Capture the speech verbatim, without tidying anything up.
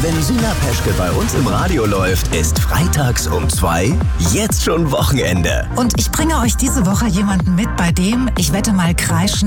Wenn Sina Peschke bei uns im Radio läuft, ist freitags um zwei jetzt schon Wochenende. Und ich bringe euch diese Woche jemanden mit, bei dem, ich wette mal, kreischen